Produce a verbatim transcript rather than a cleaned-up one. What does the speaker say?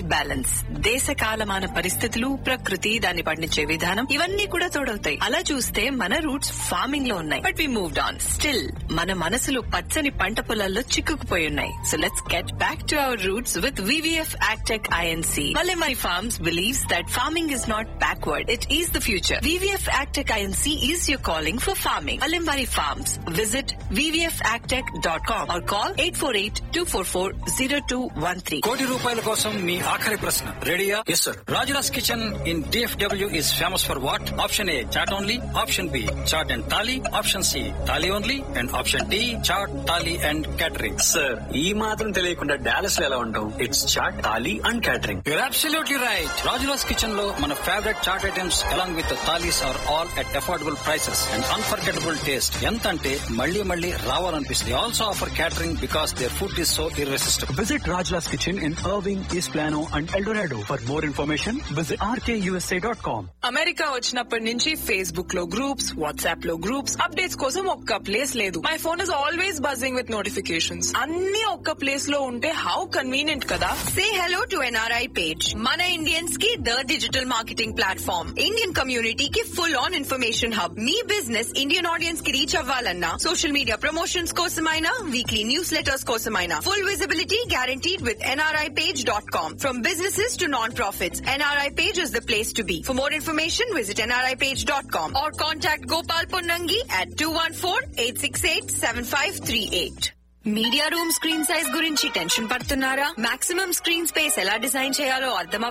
Balance. దేశ కాలమాన పరిస్థితులు, ప్రకృతి, దాన్ని పండించే విధానం ఇవన్నీ కూడా తోడవుతాయి. అలా చూస్తే మన రూట్స్ ఫార్మింగ్ లో ఉన్నాయి, but we moved on. Still మన మనసులు పచ్చని పంట పొలాల్లో చిక్కుకుపోయి ఉన్నాయి. So let's get back to our roots with V V F Agtech I N C. Palimari Farms believes that farming is not backward, it is the future. V V F Agtech I N C is your calling for farming. Palimari Farms. Visit v v f agtech dot com or call eight four eight, two four four, zero two one three. కోటి రూపాయల కోసం మీ ఆఖరి ప్రశ్న రెడీయా? Yes sir. Rajula's kitchen in D F W is famous for what? Option A chat only, option B chat and thali, option C thali only, and option D chat thali and catering. Sir ఈ మాత్రం తెలియకుండా Dallas లో ఎలా ఉంటాం? It's chat thali and catering. You're absolutely right. Rajula's Kitchen లో మన favourite chat items along with the thalis are all at affordable prices and unforgettable taste. ఎంత అంటే మళ్ళీ మళ్ళీ రావాలనిపిస్తుంది. They also offer catering because their food is so irresistible. Visit Rajula's Kitchen in Irving, East Plano and El Dorado. For more information, visit r k u s a dot com. America వచ్చినప్పటి నుంచి Facebook లో groups, WhatsApp లో groups, updates కోసం ఒక్క place లేదు. My phone is always buzzing with notifications. అన్ని ఒక్క place లో ఉంటే హౌ కన్వీనియంట్ కదా. Say hello to N R I page. Mana Indians की the digital marketing platform. Indian community की full on information hub. Me business Indian audience की reach అవ్వాలన్నా social media promotions కోసమైనా, weekly newsletters కోసమైనా full visibility guaranteed with N R I page dot com. From businesses to non-profits, N R I page is the place to be. For more information, visit N R I page dot com or contact Gopal Ponnangi at two one four, eight six eight, seven five three eight. Media room screen size గురించి tension పడుతున్నారా? Maximum screen space ఎలా design చేయాలో అర్థం